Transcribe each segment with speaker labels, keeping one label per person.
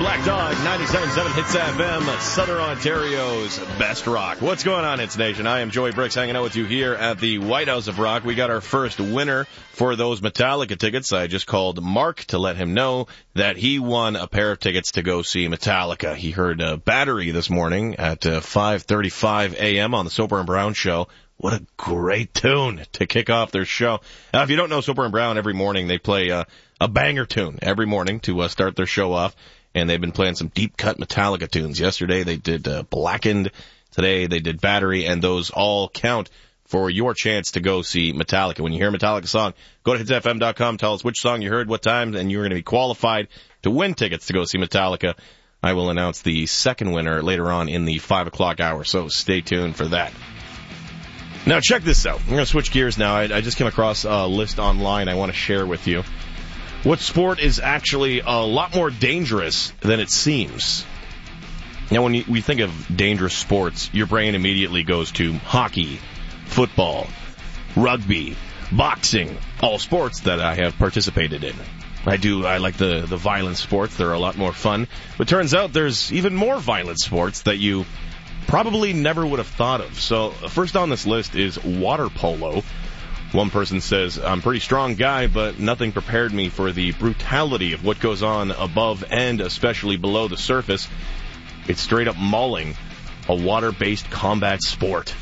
Speaker 1: Black Dog, 97.7 Hits FM, Southern Ontario's best rock. What's going on, Hits Nation? I am Joey Bricks hanging out with you here at the White House of Rock. We got our first winner for those Metallica tickets. I just called Mark to let him know that he won a pair of tickets to go see Metallica. He heard Battery this morning at 5:35 a.m. on the Soper and Brown Show. What a great tune to kick off their show. Now, if you don't know Soper and Brown, every morning they play a banger tune every morning to start their show off, and they've been playing some deep-cut Metallica tunes. Yesterday they did Blackened, today they did Battery, and those all count for your chance to go see Metallica. When you hear a Metallica song, go to hitsfm.com, tell us which song you heard, what time, and you're going to be qualified to win tickets to go see Metallica. I will announce the second winner later on in the 5 o'clock hour, so stay tuned for that. Now, check this out. I'm going to switch gears now. I just came across a list online I want to share with you. What sport is actually a lot more dangerous than it seems? Now, when we think of dangerous sports, your brain immediately goes to hockey, football, rugby, boxing, all sports that I have participated in. I like the violent sports. They're a lot more fun. But turns out there's even more violent sports that you probably never would have thought of. So first on this list is water polo. One person says, I'm a pretty strong guy, but nothing prepared me for the brutality of what goes on above and especially below the surface. It's straight up mauling, a water-based combat sport.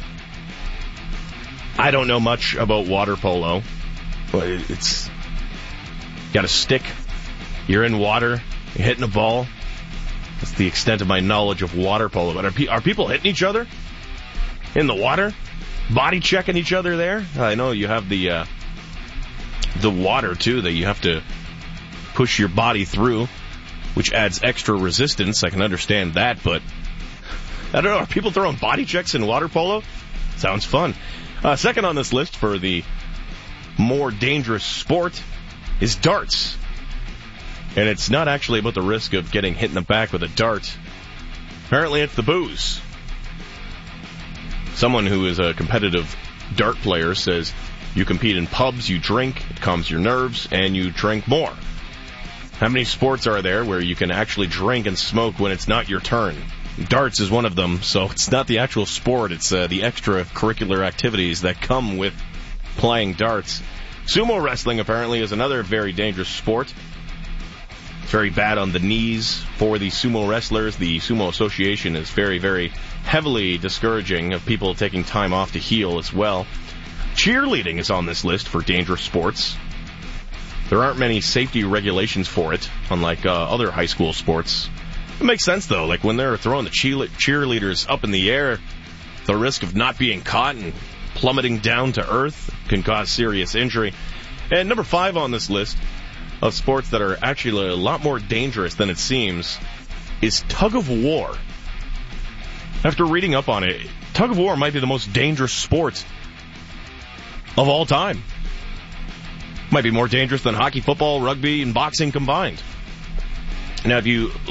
Speaker 1: I don't know much about water polo, but it's got a stick, you're in water, you're hitting a ball. That's the extent of my knowledge of water polo. But are people hitting each other in the water? Body checking each other there? I know you have the water, too, that you have to push your body through, which adds extra resistance. I can understand that, but I don't know. Are people throwing body checks in water polo? Sounds fun. Second on this list for the more dangerous sport is darts. And it's not actually about the risk of getting hit in the back with a dart. Apparently it's the booze. Someone who is a competitive dart player says you compete in pubs, you drink, it calms your nerves, and you drink more. How many sports are there where you can actually drink and smoke when it's not your turn? Darts is one of them, so it's not the actual sport, it's the extracurricular activities that come with playing darts. Sumo wrestling apparently is another very dangerous sport. It's very bad on the knees for the sumo wrestlers. The Sumo Association is very, very heavily discouraging of people taking time off to heal as well. Cheerleading is on this list for dangerous sports. There aren't many safety regulations for it, unlike other high school sports. It makes sense, though. Like when they're throwing the cheerleaders up in the air, the risk of not being caught and plummeting down to earth can cause serious injury. And number 5 on this list of sports that are actually a lot more dangerous than it seems is tug of war. After reading up on it, tug of war might be the most dangerous sport of all time. Might be more dangerous than hockey, football, rugby, and boxing combined. Now, if you